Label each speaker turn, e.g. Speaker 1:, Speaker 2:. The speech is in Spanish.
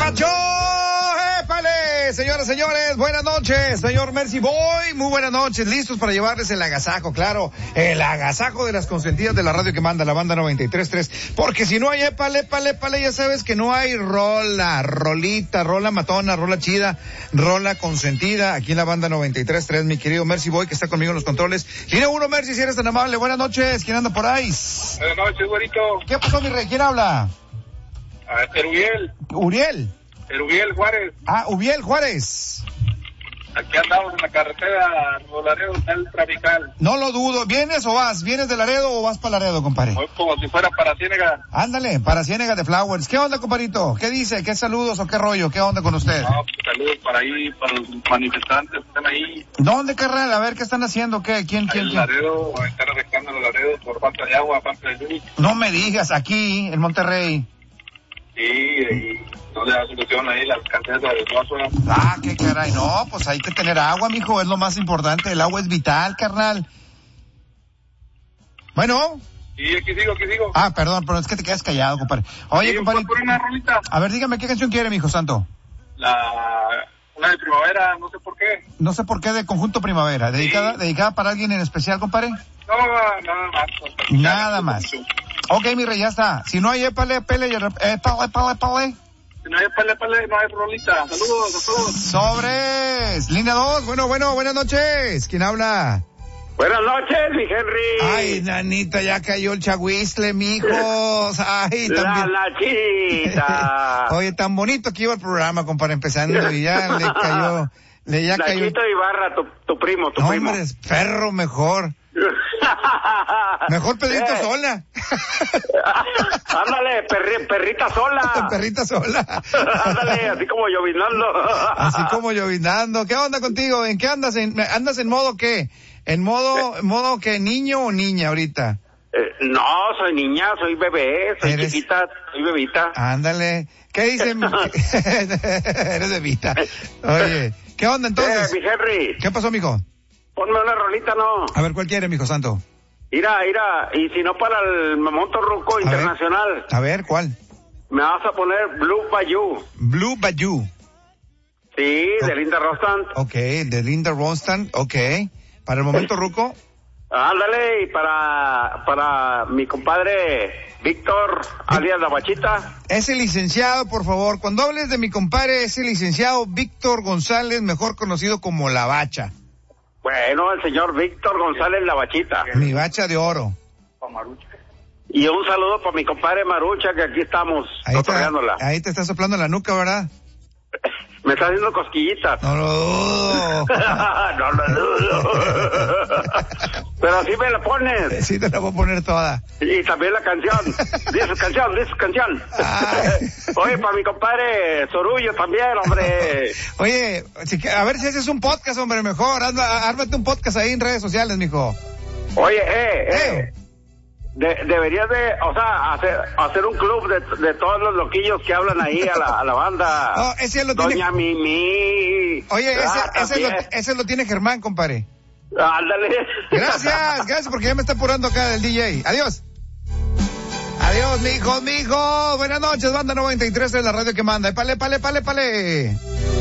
Speaker 1: borracho. ¡Épale! Señoras, señores, buenas noches. Señor Mercy Boy, muy buenas noches. Listos para llevarles el agasajo, claro. El agasajo de las consentidas de la radio que manda la banda 93.3. Porque si no hay épale, ya sabes que no hay rola matona, rola chida, rola consentida. Aquí en la banda 93.3, mi querido Mercy Boy, que está conmigo en los controles. Línea 1, Mercy, si eres tan amable. Buenas noches. ¿Quién anda por ahí?
Speaker 2: Buenas noches, güerito.
Speaker 1: ¿Qué pasó, mi rey? ¿Quién habla?
Speaker 2: Uriel Juárez.
Speaker 1: Ah, Uriel Juárez.
Speaker 2: Aquí andamos en la carretera Laredo, el Trafical.
Speaker 1: No lo dudo. ¿Vienes o vas? ¿Vienes de Laredo o vas para Laredo, compadre?
Speaker 2: Voy como si fuera para Ciénega.
Speaker 1: Ándale, para Ciénega de Flowers. ¿Qué onda, compadrito? ¿Qué dice? ¿Qué saludos o qué rollo? ¿Qué onda con usted?
Speaker 2: No, pues saludos para ahí, para los manifestantes que están ahí.
Speaker 1: ¿Dónde, carnal? A ver, ¿qué están haciendo? ¿Qué? ¿Quién?
Speaker 2: En Laredo, están arrestando los Laredos por falta de agua, falta de luz.
Speaker 1: No me digas, aquí, en Monterrey.
Speaker 2: Sí, y no le da solución ahí las canteras de agua.
Speaker 1: Ah, qué caray, no, pues hay que tener agua, mijo, es lo más importante, el agua es vital, carnal. Bueno.
Speaker 2: Sí, aquí sigo.
Speaker 1: Ah, perdón, pero es que te quedas callado, compadre. Oye,
Speaker 2: sí,
Speaker 1: compadre.
Speaker 2: ¿puedo poner una rolita?
Speaker 1: A ver, dígame, ¿qué canción quiere, mijo santo?
Speaker 2: Una de Primavera, no sé por qué.
Speaker 1: No sé por qué, de Conjunto Primavera. ¿Dedicada para alguien en especial, compadre?
Speaker 2: No, nada más.
Speaker 1: Nada más. Ok, mi rey, ya está. Si no hay épale.
Speaker 2: Si no hay épale, no hay rolita. Saludos a todos.
Speaker 1: Sobres. Línea 2. Bueno, buenas noches. ¿Quién habla?
Speaker 3: Buenas noches, mi Henry.
Speaker 1: Ay, nanita, ya cayó el chagüisle, mijos. Ay, también.
Speaker 3: La nachita.
Speaker 1: Oye, tan bonito que iba el programa, compadre, empezando y ya le cayó.
Speaker 3: Nachito Ibarra, tu primo.
Speaker 1: Hombre, perro mejor. Mejor Pedrito Sola.
Speaker 3: Ándale, perrita sola.
Speaker 1: Perrita sola.
Speaker 3: Ándale, así como llovinando.
Speaker 1: ¿Qué onda contigo? ¿En qué andas? ¿Andas en modo qué? ¿En modo que niño o niña ahorita?
Speaker 3: No, soy niña, soy bebé, soy chiquita, soy bebita.
Speaker 1: Ándale. ¿Qué dicen? Eres bebita. Oye, ¿qué onda entonces?
Speaker 3: Mi Henry.
Speaker 1: ¿Qué pasó, mijo?
Speaker 3: Ponme una rolita, ¿no?
Speaker 1: A ver, ¿cuál quiere, mijo santo?
Speaker 3: Mira, y si no para el Monto Ruco Internacional.
Speaker 1: A ver, ¿cuál?
Speaker 3: Me vas a poner Blue Bayou.
Speaker 1: Blue Bayou.
Speaker 3: Sí, de Linda Ronstadt.
Speaker 1: Ok, de Linda Ronstadt, ok. ¿Para el Momento Ruco?
Speaker 3: Ándale, y para mi compadre Víctor, alias La Bachita.
Speaker 1: Ese licenciado, por favor, cuando hables de mi compadre, ese licenciado Víctor González, mejor conocido como La Bacha.
Speaker 3: Bueno, el señor Víctor González La Bachita.
Speaker 1: Mi bacha de oro.
Speaker 3: Y un saludo para mi compadre Marucha, que aquí estamos cotorreándola.
Speaker 1: Ahí te está soplando la nuca, ¿verdad?
Speaker 3: Me está haciendo cosquillitas.
Speaker 1: No lo dudo.
Speaker 3: No lo dudo. Pero así me la pones.
Speaker 1: Sí, te la voy a poner toda.
Speaker 3: Y también la canción. Dice su canción. Oye, para mi compadre Sorullo también, hombre.
Speaker 1: Oye, a ver si haces un podcast, hombre, mejor. Ármate un podcast ahí en redes sociales, mijo.
Speaker 3: Oye, deberías de, o sea, hacer un club de todos los loquillos que hablan ahí a la banda.
Speaker 1: No, ese lo
Speaker 3: Doña
Speaker 1: tiene.
Speaker 3: Mimi.
Speaker 1: Oye, ese lo tiene Germán, compadre.
Speaker 3: Ándale.
Speaker 1: Gracias, porque ya me está apurando acá el DJ. Adiós, mijo. Buenas noches, banda 93 de la radio que manda. Épale.